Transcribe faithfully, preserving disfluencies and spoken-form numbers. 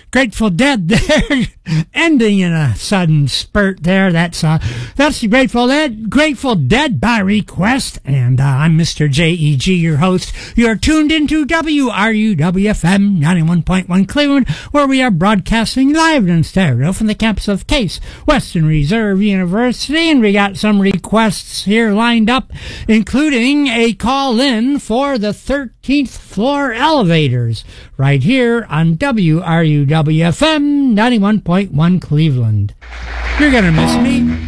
Grateful Dead there, ending in a sudden spurt there. That's uh, that's the Grateful Dead, Grateful Dead by request, and uh, I'm Mister J E G, your host. You're tuned into W R U W F M ninety-one point one Cleveland, where we are broadcasting live and in stereo from the campus of Case Western Reserve University, and we got some requests here lined up, including a call-in for the thirteenth floor elevators, right here on W R U W F M ninety-one point one Cleveland. You're gonna miss me.